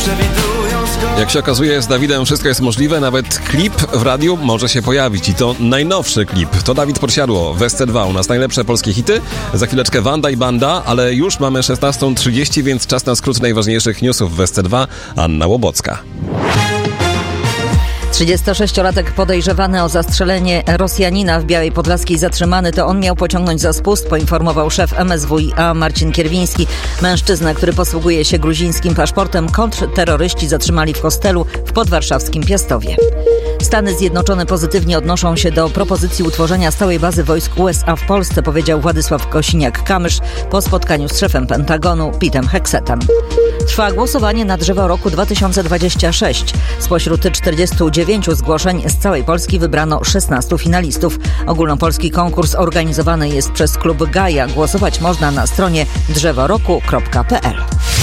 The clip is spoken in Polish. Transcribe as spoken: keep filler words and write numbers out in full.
Jak się okazuje, z Dawidem wszystko jest możliwe, nawet klip w radiu może się pojawić i to najnowszy klip. To Dawid Podsiadło w S C dwa, u nas najlepsze polskie hity. Za chwileczkę Wanda i Banda, ale już mamy szesnasta trzydzieści, więc czas na skrót najważniejszych newsów w S C dwa. Anna Łobocka. trzydziestosześciolatek podejrzewany o zastrzelenie Rosjanina w Białej Podlaskiej zatrzymany, to on miał pociągnąć za spust, poinformował szef M S W i A Marcin Kierwiński. Mężczyzna, który posługuje się gruzińskim paszportem, kontrterroryści zatrzymali w hostelu w podwarszawskim Piastowie. Stany Zjednoczone pozytywnie odnoszą się do propozycji utworzenia stałej bazy wojsk U S A w Polsce, powiedział Władysław Kosiniak-Kamysz po spotkaniu z szefem Pentagonu Petem Hexetem. Trwa głosowanie na drzewo roku dwa tysiące dwudziestego szóstego. Spośród czterdziestu dziewięciu zgłoszeń z całej Polski wybrano szesnastu finalistów. Ogólnopolski konkurs organizowany jest przez klub Gaja. Głosować można na stronie drzeworoku kropka p l.